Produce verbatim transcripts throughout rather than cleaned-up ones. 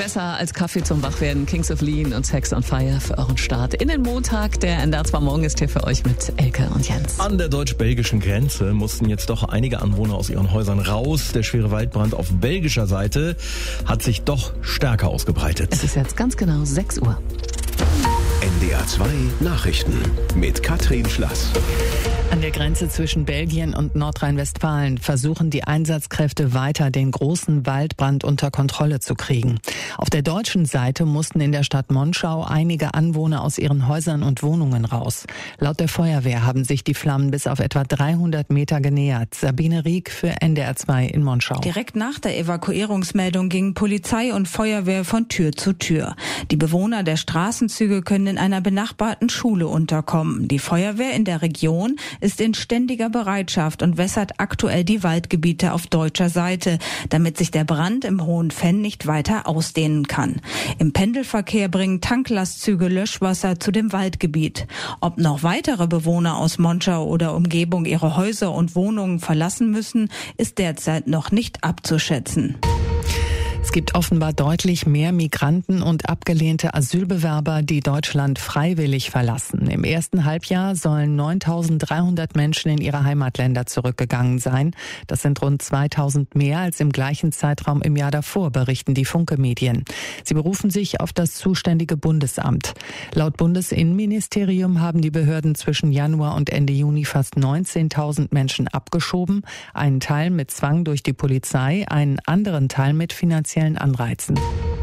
Besser als Kaffee zum Wachwerden. Kings of Lean und Sex on Fire für euren Start in den Montag. Der N D R zwei Morgen ist hier für euch mit Elke und Jens. An der deutsch-belgischen Grenze mussten jetzt doch einige Anwohner aus ihren Häusern raus. Der schwere Waldbrand auf belgischer Seite hat sich doch stärker ausgebreitet. Es ist jetzt ganz genau sechs Uhr. N D R zwei Nachrichten mit Katrin Schlass. An der Grenze zwischen Belgien und Nordrhein-Westfalen versuchen die Einsatzkräfte weiter, den großen Waldbrand unter Kontrolle zu kriegen. Auf der deutschen Seite mussten in der Stadt Monschau einige Anwohner aus ihren Häusern und Wohnungen raus. Laut der Feuerwehr haben sich die Flammen bis auf etwa dreihundert Meter genähert. Sabine Rieck für N D R zwei in Monschau. Direkt nach der Evakuierungsmeldung gingen Polizei und Feuerwehr von Tür zu Tür. Die Bewohner der Straßenzüge können in einer benachbarten Schule unterkommen. Die Feuerwehr in der Region ist in ständiger Bereitschaft und wässert aktuell die Waldgebiete auf deutscher Seite, damit sich der Brand im Hohen Venn nicht weiter ausdehnen kann. Im Pendelverkehr bringen Tanklastzüge Löschwasser zu dem Waldgebiet. Ob noch weitere Bewohner aus Monschau oder Umgebung ihre Häuser und Wohnungen verlassen müssen, ist derzeit noch nicht abzuschätzen. Es gibt offenbar deutlich mehr Migranten und abgelehnte Asylbewerber, die Deutschland freiwillig verlassen. Im ersten Halbjahr sollen neuntausenddreihundert Menschen in ihre Heimatländer zurückgegangen sein. Das sind rund zweitausend mehr als im gleichen Zeitraum im Jahr davor, berichten die Funke-Medien. Sie berufen sich auf das zuständige Bundesamt. Laut Bundesinnenministerium haben die Behörden zwischen Januar und Ende Juni fast neunzehntausend Menschen abgeschoben. Einen Teil mit Zwang durch die Polizei, einen anderen Teil mit finanziellen Anreizen.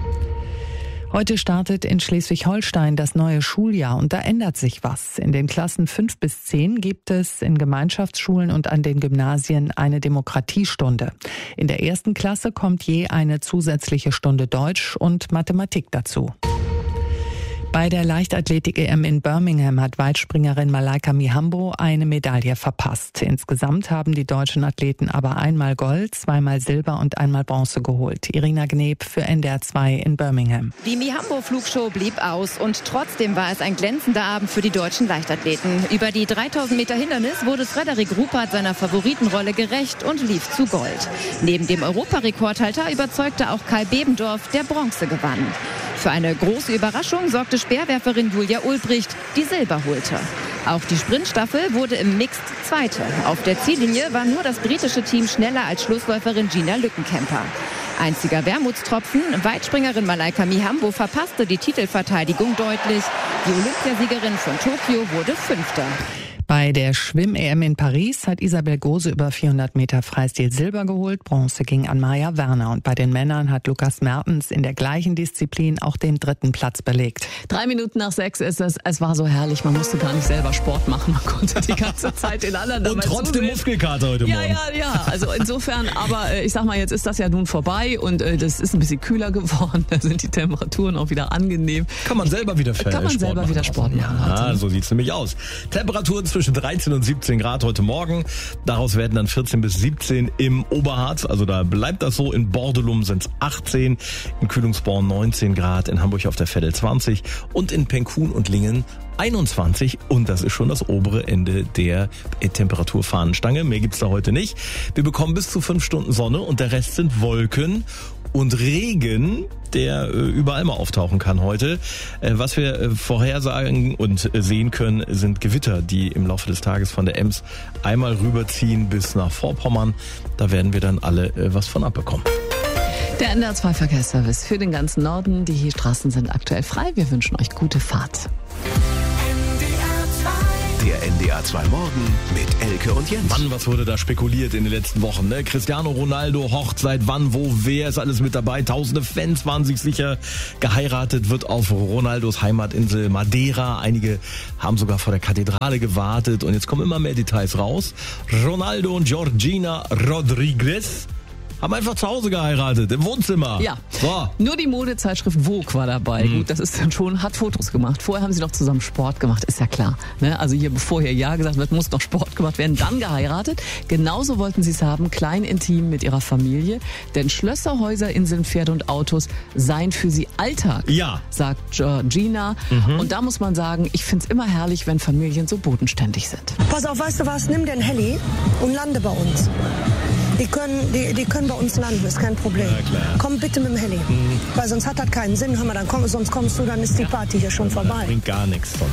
Heute startet in Schleswig-Holstein das neue Schuljahr und da ändert sich was. In den Klassen fünf bis zehn gibt es in Gemeinschaftsschulen und an den Gymnasien eine Demokratiestunde. In der ersten Klasse kommt je eine zusätzliche Stunde Deutsch und Mathematik dazu. Bei der Leichtathletik-E M in Birmingham hat Weitspringerin Malaika Mihambo eine Medaille verpasst. Insgesamt haben die deutschen Athleten aber einmal Gold, zweimal Silber und einmal Bronze geholt. Irina Gneb für N D R zwei in Birmingham. Die Mihambo-Flugshow blieb aus und trotzdem war es ein glänzender Abend für die deutschen Leichtathleten. Über die dreitausend Meter Hindernis wurde Frederik Ruppert seiner Favoritenrolle gerecht und lief zu Gold. Neben dem Europarekordhalter überzeugte auch Kai Bebendorf, der Bronze gewann. Für eine große Überraschung sorgte Speerwerferin Julia Ulbricht, die Silber holte. Auch die Sprintstaffel wurde im Mixed Zweite. Auf der Ziellinie war nur das britische Team schneller als Schlussläuferin Gina Lückenkämper. Einziger Wermutstropfen, Weitspringerin Malaika Mihambo verpasste die Titelverteidigung deutlich. Die Olympiasiegerin von Tokio wurde Fünfte. Bei der Schwimm-E M in Paris hat Isabel Gose über vierhundert Meter Freistil Silber geholt. Bronze ging an Maja Werner. Und bei den Männern hat Lukas Mertens in der gleichen Disziplin auch den dritten Platz belegt. Drei Minuten nach sechs ist es. Es war so herrlich. Man musste gar nicht selber Sport machen. Man konnte die ganze Zeit den anderen dabei Und trotzdem zusehen. Muskelkater heute ja, Morgen. Ja, ja, ja. Also insofern, aber äh, ich sag mal, jetzt ist das ja nun vorbei und äh, das ist ein bisschen kühler geworden. Da sind die Temperaturen auch wieder angenehm. Kann man selber wieder Kann man Sport selber machen. wieder Sport machen. Ja, so sieht's nämlich aus. Temperaturen zwischen dreizehn und siebzehn Grad heute Morgen. Daraus werden dann vierzehn bis siebzehn im Oberharz. Also da bleibt das so. In Bordelum sind es achtzehn, in Kühlungsborn neunzehn Grad, in Hamburg auf der Veddel zwanzig und in Penkhuhn und Lingen einundzwanzig. Und das ist schon das obere Ende der Temperaturfahnenstange. Mehr gibt's da heute nicht. Wir bekommen bis zu fünf Stunden Sonne und der Rest sind Wolken und Regen, der äh, überall mal auftauchen kann heute. Äh, was wir äh, vorhersagen und äh, sehen können, sind Gewitter, die im Laufe des Tages von der Ems einmal rüberziehen bis nach Vorpommern. Da werden wir dann alle äh, was von abbekommen. Der N D R zwei Verkehrsservice für den ganzen Norden. Die Straßen sind aktuell frei. Wir wünschen euch gute Fahrt. Der N D R zwei Morgen mit Elke und Jens. Mann, was wurde da spekuliert in den letzten Wochen, ne? Cristiano Ronaldo, Hochzeit, wann, wo, wer ist alles mit dabei? Tausende Fans waren sich sicher. Geheiratet wird auf Ronaldos Heimatinsel Madeira. Einige haben sogar vor der Kathedrale gewartet und jetzt kommen immer mehr Details raus. Ronaldo und Georgina Rodriguez haben einfach zu Hause geheiratet, im Wohnzimmer. Ja, so. Nur die Modezeitschrift Vogue war dabei. Mhm. Gut, das ist dann schon, hat Fotos gemacht. Vorher haben sie noch zusammen Sport gemacht, ist ja klar. Ne? Also hier, bevor hier Ja gesagt wird, muss noch Sport gemacht werden, dann geheiratet. Genauso wollten sie es haben, klein, intim mit ihrer Familie. Denn Schlösser, Häuser, Inseln, Pferde und Autos seien für sie Alltag, ja, sagt Georgina. Mhm. Und da muss man sagen, ich find's immer herrlich, wenn Familien so bodenständig sind. Pass auf, weißt du was, nimm den Heli und lande bei uns. Die können, die, die können bei uns landen, ist kein Problem. Ja, klar. Komm bitte mit dem Heli, mhm. weil sonst hat das keinen Sinn. Hör mal, dann komm, sonst kommst du, dann ist die Party hier schon vorbei. Das bringt gar nichts sonst.